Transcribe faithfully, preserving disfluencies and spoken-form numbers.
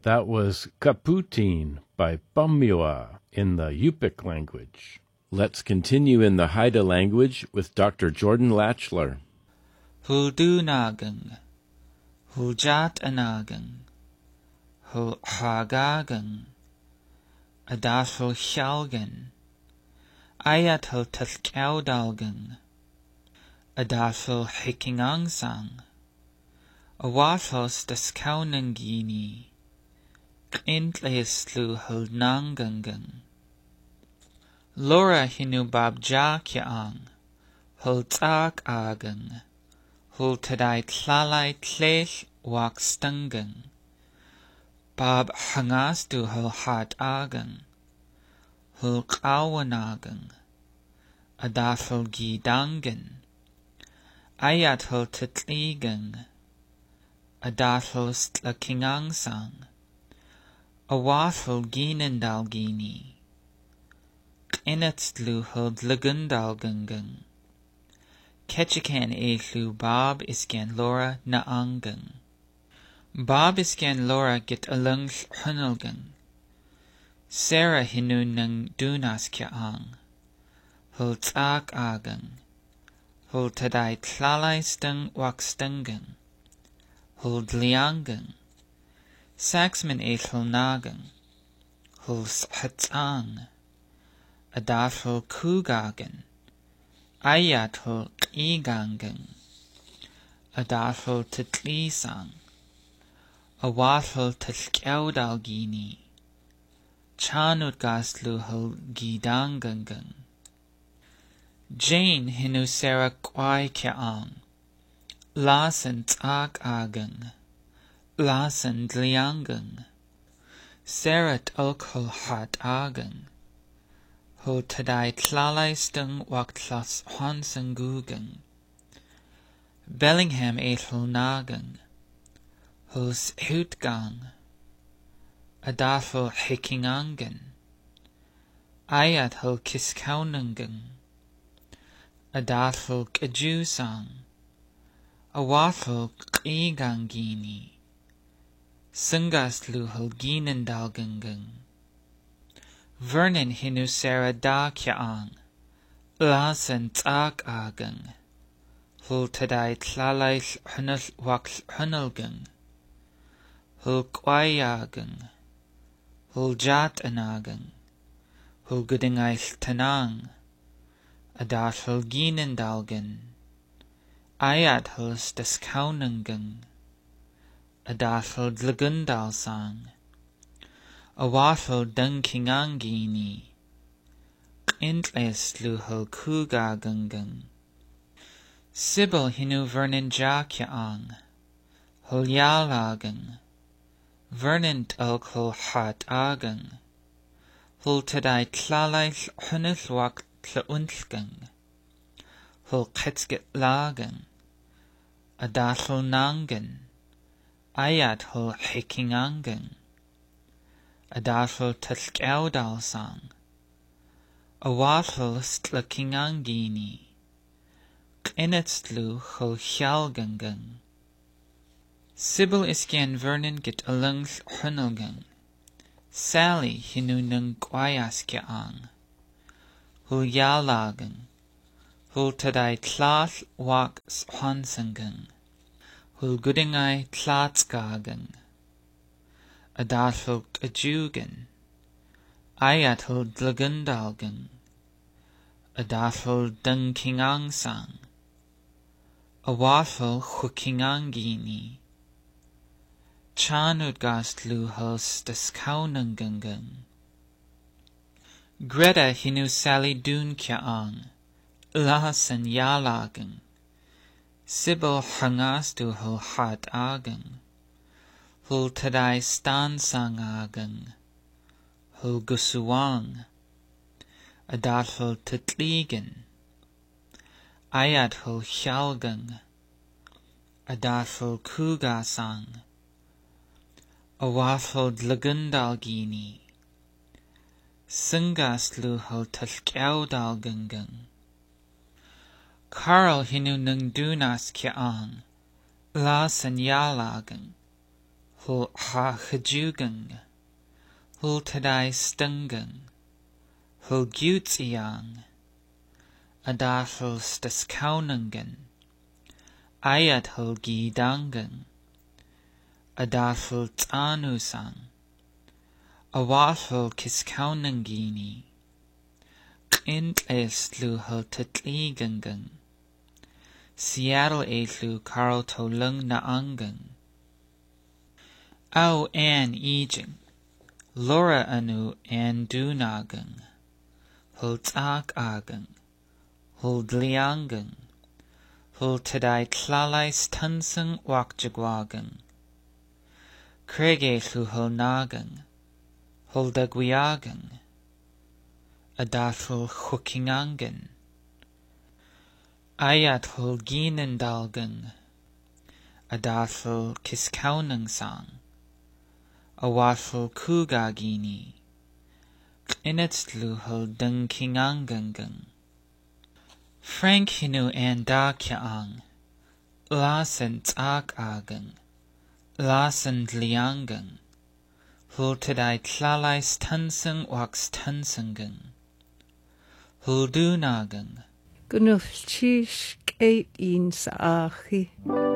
That was Kaputine by Bumua in the Yupik language. Let's continue in the Haida language with Doctor Jordan Latchler. Huldunagang, Huljat anagang, Hulhagagang, Adashul Shalgan, Ayatul Tilkaudalgan, Adashul Hikingangsang, Awashos Daskaunangini, Intleislu Huldnangangang, Laura Hinu Babjakyang, Hultak Agang, Hultadai Tlalai Tlech Wakstungang, Bab Hangastu Hulhat Agang, Hulkawanagang, Adashul Gidangan, Ayat Hultitligang, Adashul Stlakingangsang, Awashul Ginendalgini, K'inatslu Huldlagundalgangang, Ketchikan Ehlu Bob Iskan Laura Naangang, Bob Iskan Laura Git Alung Hunalgang, Sarah Hinu Nang Dunas Kyaang, Hultak Agang, Hultadai Tlalai Stung Wakstungang, Huldliangang, Saxman Ehul Nagang, Hulshatsang, Adashul Kugagan, Ayatul Igangang, Adashul Titlisang, Awashul Tilkaudalgini, Chanutgaslu Hul Gidangangang, Jane Hinu Sarah Kwai Kyaang, Lasan Tak Agang, Lasan Dliangang, Sarat Ulkhul Hat Agang, Hultadai Tlalai Stung Waktlas Hansangugang, Bellingham Ethel Nagang, Huls Hutgang, Adaful Hikingangan, Ayat Hul Kiskaunangang, Adaful Kajusang, Awaful Kigangini, Sungaslu Hul Ginendalgangang, Vernon Hinu Sarah Da Kyaang, Lasan Tak Agang, Hultadai Tlalai Hunal Wakl Hunalgang, Hulkwayagang, Huljat Anagang, Hulgudingai Tanang, Adat Hulginendalgan, Ayat Huls Daskaunangang, Adat Huldlagundalsang, Awaful Dunkingangini, Inteslu Hulkugagangang, Sybil Hinu Vernon Jakyaang, Hulyalagang, Vernon Ulkhul Hat Agang, Hultadai Tlalai Hunilwak Tlauntlgang, Hulketskit Lagang, Adashul Nangan, Ayat Hul Hikingangang, Adashul Tilkaudalsang, Awashul Stlakingangini, K'inatslu Hul Hjalgangang, Sybil Iskan Vernon Git Alung Hunalgang, Sally Hinu Nung Kwayaskyaang, Hulyalagang, Hultadai Tlath Wak Swansangang, Hulgudingai Tlatskagang, Adashul Ajugan, Ayatul Dlagundalgang, Adashul Dunkingangsang, Awashul Hukingangini, Chanudgastlu Huls Daskaunangangang, Greta Hinu Sally Dun Kyaang, Lahasan Yalagang, Sybil Hangastu Hul Hat Agang, Hultadai Stansang Agang, Hulgusuang, Adashul Titligan, Ayatul Hjalgang, Adashul Kugasang, Awashul Dlagundalgini, Sungaslu Hul Tilkaudalgangang, Carl Hinu Nung Dunas Kyaang, Lasan Yalagang, hul ha gejugang, hul tadai stungang, hul gutiang, adafel staskaunangan, ayat hul gidangan, adafel tanusang, awafel kiskaunangini, qint eslu hul tatligangang, Seattle eslu Carl Tolung naangang, Au an ejing, Laura anu an dunagang, hul tak agang, hul dliangang, hul tadai tlalais tunsang wakjagwagang, Craig eslu hul nagang, hul dagwiagang, adaful chukingangan, ayat hul ginandalgang, adaful kiskaunang sang, awaful kugagini, qinatslu hul dungkingangangang. Frank hinu an dakyaang, lasan tak agang, lasan dliangang, hul tadai tlalais tunsang waks tunsangang, hul dunagang, Gunulchish kate in sa achi.